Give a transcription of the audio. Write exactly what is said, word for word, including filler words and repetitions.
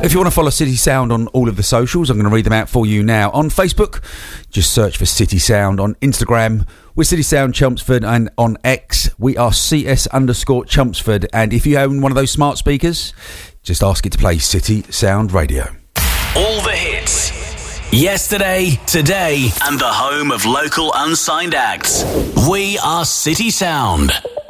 If you want to follow City Sound on all of the socials, I'm going to read them out for you now. On Facebook, just search for City Sound. On Instagram, we're City Sound Chelmsford, and on X, we are C S underscore Chelmsford. And if you own one of those smart speakers, just ask it to play City Sound Radio. All the hits. Yesterday, today, and the home of local unsigned acts. We are City Sound.